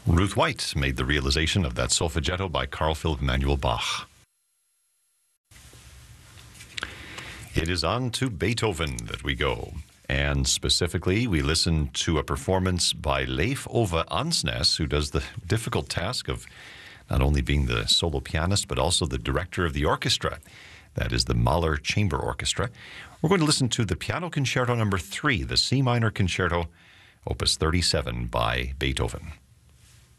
Ruth White made the realization of that solfeggetto by Carl Philipp Emanuel Bach. It is on to Beethoven that we go. And specifically, we listen to a performance by Leif Ove Ansnes, who does the difficult task of not only being the solo pianist, but also the director of the orchestra. That is the Mahler Chamber Orchestra. We're going to listen to the Piano Concerto No. 3, the C minor Concerto, Opus 37 by Beethoven.